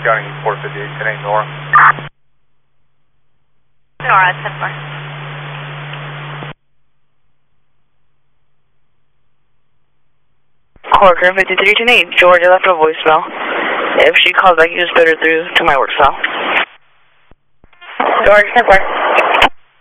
County 458, 10-8 Nora. Nora, 10-4. Corker 5310-8, Georgia left a voicemail. If she calls back, you just put her through to my work cell. Georgia 10-4.